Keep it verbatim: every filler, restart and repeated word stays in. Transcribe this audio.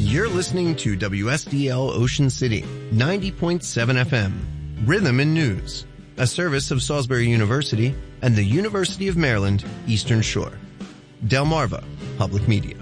You're listening to W S D L Ocean City, ninety point seven F M, Rhythm and News, a service of Salisbury University and the University of Maryland, Eastern Shore. Delmarva Public Media.